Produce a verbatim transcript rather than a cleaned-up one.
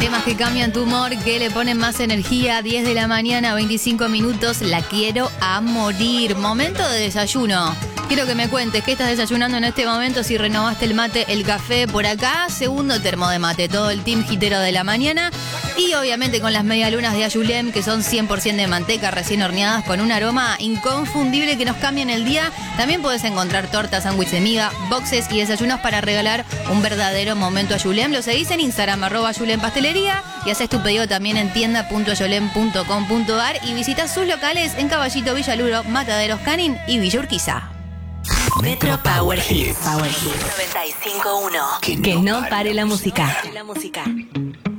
Temas que cambian tu humor, que le ponen más energía. diez de la mañana, veinticinco minutos. La quiero a morir. Momento de desayuno. Quiero que me cuentes qué estás desayunando en este momento, si renovaste el mate, el café por acá. Segundo termo de mate, todo el team hitero de la mañana. Y obviamente con las medialunas de Ayulem, que son cien por ciento de manteca recién horneadas con un aroma inconfundible que nos cambian el día. También puedes encontrar tortas, sándwich de miga, boxes y desayunos para regalar un verdadero momento Ayulem. Lo seguís en Instagram, arroba Ayulem Pastelería, y haces tu pedido también en tienda punto ayulem punto com punto ar y visitas sus locales en Caballito, Villaluro, Mataderos, Canin y Villa Urquiza. Metro Power Hits. Power Hits noventa y cinco punto uno. Que no pare la música. La música.